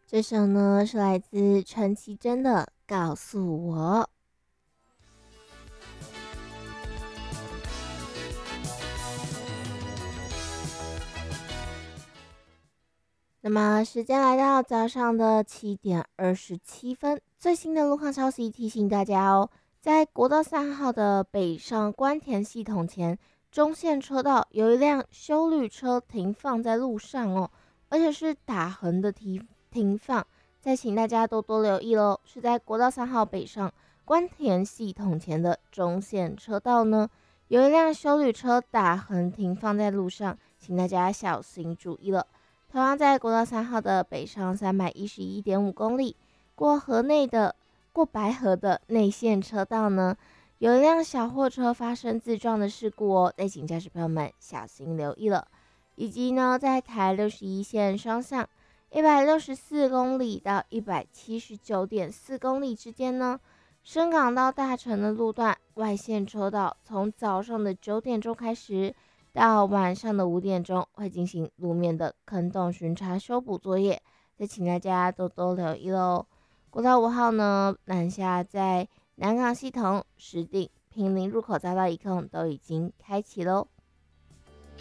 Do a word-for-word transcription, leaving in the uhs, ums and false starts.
这首呢是来自陈绮贞的《告诉我》。那么时间来到早上的七点二十七分，最新的路况消息提醒大家哦，在国道三号的北上关田系统前中线车道有一辆休旅车停放在路上哦，而且是打横的停停放，再请大家多多留意喽。是在国道三号北上关田系统前的中线车道呢，有一辆休旅车打横停放在路上，请大家小心注意了。同样在国道三号的北上三百一十一点五公里，过河内的过白河的内线车道呢，有一辆小货车发生自撞的事故哦，再请驾驶朋友们小心留意了。以及呢，在台六十一线双向一百六十四公里到一百七十九点四公里之间呢，深港到大城的路段外线车道，从早上的九点钟开始，到晚上的五点钟会进行路面的坑洞巡查修补作业，再请大家多多留意喽。国道五号呢，南下在南港系统、石碇、平林入口匝道一控都已经开启喽。